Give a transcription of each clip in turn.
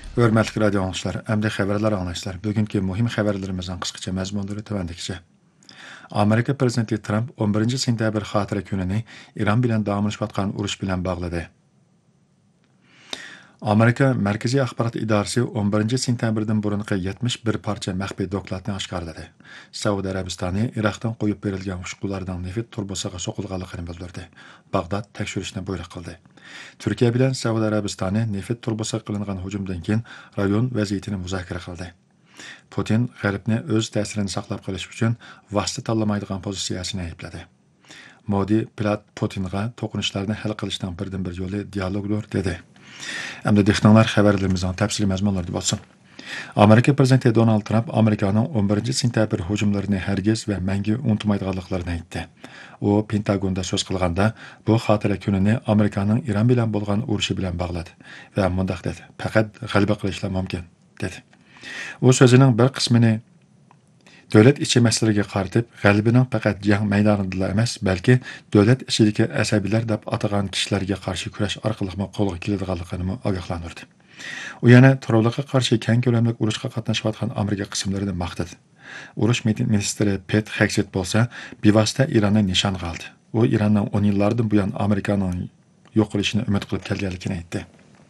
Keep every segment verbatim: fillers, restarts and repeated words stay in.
Hörmətli radio anlayışlar, əmdə xəbərlər anlayışlar. Bugünkü mühim xəbərlərimizin qısqaça məzmunları tövəndəkiçə. Amerika prezidenti Trump on birinci sentyabr xatirə gününü İran bilan davamlaşıyotgan uruş bilan bağladı. Amerika Mərkəzi Axbarat İdarəsi on birinci sentyabrdan burunqi yetmiş bir parça məxfi dokladını aşkarladı. Saudiya Ərəbistanı İraqdan qoyub verilgan uçqulardan neft turbosiga soqulğanlığını bildirdi. Bağdad təkşürüşni buyruq qildi. Türkiye bilan Saudiya Ərəbistanı neft turbosiga qilingan hujumdan keyin rayon vaziyatini muzokara qildi. Putin G'arbni o'z ta'sirini saqlab qolish uchun vosita tanlamaydigan pozitsiyasini aybladi. Modi Pilat Putinga to'qinishlarni hal qilishning birdan bir yo'li dialogdir dedi. Əmdə dexnanlar xəbərlərimizin təfsili məzmunları olsun. Amerika prezidenti Donald Trump Amerikanın on birinci sentyabr hücumlarını hərgiz və məngi unutmaydıqlarını aytdı. O, Pentagonda söz qılğanda bu xatirə gününü Amerikanın İran bilan bolğan uruşu bilan bağladı və mundaq dedi: "Faqat g'alaba qilishlar mumkin" dedi. O sözünün bir qismini dövlət içi məsələlərə qaratıb, g'alabining faqat jang maydonida emas, balki dövlət ichidagi asabiylar deb atagan kishilarga qarshi kurash orqali qo'lga keladiganligini ogohlantirdi. U yana terrorlikqa qarshi keng ko'lamli urushga qatnashayotgan Amerika qismlarini maqtadi. Urush ministri Pete Hegseth bo'lsa, bevosita Ironni nishonga oldi. U Iranning o'n yillardan buyon Amerikaning yo'q qilishini umid qilib kelganligini aytdi.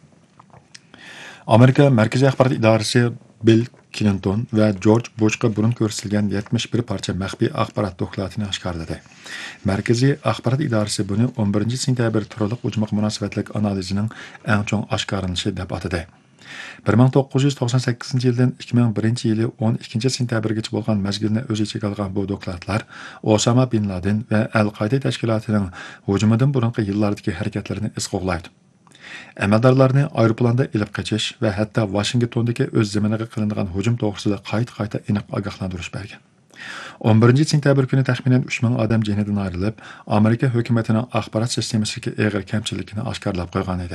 Amerika Mərkəzi Axbarat İdarəsi Bill Clinton və George Bushqa burun ko'rsatilgan yetmiş bir parça məxfi axbarat dokladını aşkarladı. Mərkəzi Axbarat İdarəsi bunu on birinci sentyabr terrorlik hücumiga münasibətlik analizining eng cho'ng oshkorlanishi deb atadi. bir ming to'qqiz yuz to'qson sakkizinchi yildan ikki ming birinchi yili o'n ikkinchi sentyabrgacha bo'lgan mazgilni o'z ichiga olgan bu dokladlar Osama bin Laden va Al-Qoida tashkilotining hujumidan burunqi yillardagi harakatlarini isqoqlaydi. Əməldarlarını aeroplanda ilib qaçış və hətta Washingtondakı öz zəminiga qilingan hücum to'g'risida qayta-qayta aniq ogohlantirish bergan. on birinci sentyabr kuni taxminan uch ming odam jonidan ayrilib, Amerika hukumatining axborot sistemasiga og'ir kamchilikini oshkorlab qo'ygan edi.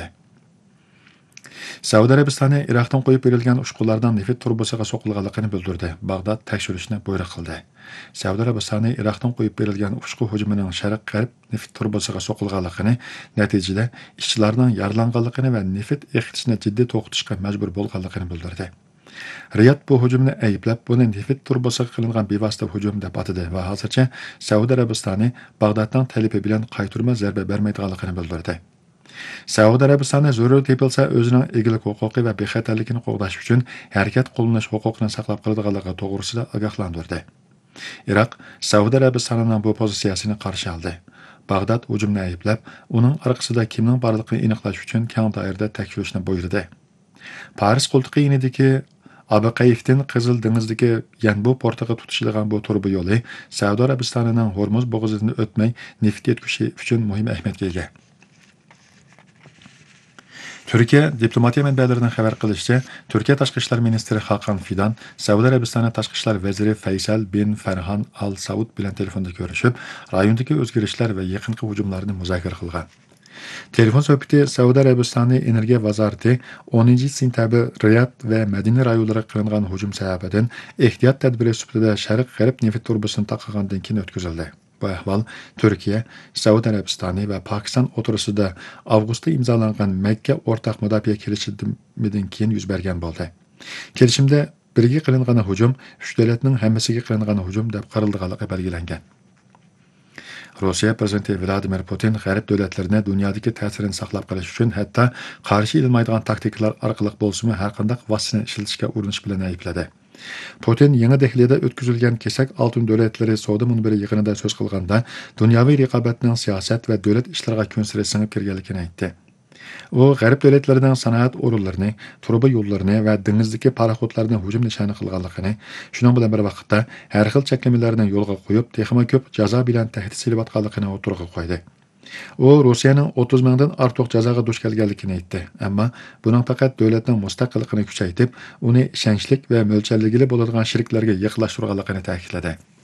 Saudiya Arabistoni Iroqdan qo'yib berilgan ushqulardan neft turbosiga so'qilganligini bildirdi. Bag'dod tekshirishni buyruq qildi. Saudiya Arabistoni Iroqdan qo'yib berilgan ushqu hujumining sharq-g'arb neft turbosiga so'qilganligini, natijada ishchilarning yaralanganligini va neft ekitishni jiddiy to'xtatishga majbur bo'lganligini bildirdi. Riyad bu hujumni ayblab, buni neft turbosiga qilingan bevosita hujum deb atadi va hozircha Saudiya Arabistoni Bag'dodning talebi bilan qaytarma zarba bermaydiganligini bildirdi. Saudiya Arabistoni zarur tepilsa o'zining egilik huquqi va bexatarligini qo'g'dash uchun harakat qo'llanish huquqini saqlab qoladiganligi to'g'risida ogohlantirdi. Iroq Saudiya Arabistonining bu pozitsiyasini qarshi oldi. Bag'dod hujumni ayblab, uning orqasida kimning borligini aniqlash uchun keng doirada tekshirishni buyurdi. Paris qo'ltiqi yonidagi Abaqayevdan Qizil dengizdagi Yanbu portiga tutishilgan bu turbi yo'li Saudiya Arabistonining Hormuz bo'g'ozidan o'tmay neft yetkishi uchun muhim ahamiyatga ega. Türkiye diplomatiya mənbələrindən xəbər qilishçə, Türkiye Tashqi ishlar ministri Hakan Fidan Saudiya Arabistoni Tashqi ishlar vaziri Faysal bin Farhan Al Saud bilan telefonda ko'rishib, rayondagi o'zgarishlar va yaqinqi hujumlarni muzokara qilgan. Telefon suhbati Saudiya Arabistoni Energiya vazirati o'ninchi sentyabr Riyad va Madina rayonlariga qilingan hujum sababidan ehtiyot tadbiri sifatida sharq-g'arb neft turbosini taqagandan keyin o'tkazildi. Bu ahvol Türkiye, Saudiya Arabistoni va Pokiston o'tirisida avgustda imzolangan Makka o'rtaq mudofaa kelishimidan keyin yuz bergan bo'ldi. Kelishimda birga qilingan hujum uch davlatning hammasiga qilingan hujum deb qaraldiganligi belgilangan. Rossiya prezidenti Vladimir Putin g'arb davlatlarini dunyodagi ta'sirini saqlab qolish uchun hatto qarshi ilmaydigan taktikalar orqali bo'lsa-mu har qanday vositani ishlatishga urinish bilan aybladi. Putin Yangi Dehlida o'tkazilgan kesak oltin davlatlari savdo munbiri yig'inida so'z qilganda dunyoviy raqobatning siyosat va davlat ishlariga ko'nsiri singib kirganligini aytdi. U g'arb davlatlarining sanoat o'rinlarini, turba yo'llarini va dengizdagi paraxodlarni hujum nishoni qilganligini, shuning bilan bir vaqtda har xil cheklamalarni yo'lga qo'yib, texnik ko'p jazo bilan tahdid silayotganligini o'tirg'a qo'ydi. U Rossiyaning o'ttiz mingdan ortiq jazoga duch kelganligini aytdi, ammo buning faqat davlatning mustaqilligini kuchaytirib, uni ishonchli va mo'ljalligili bo'ladigan shirklarga yaqinlashtirganligini ta'kidladi.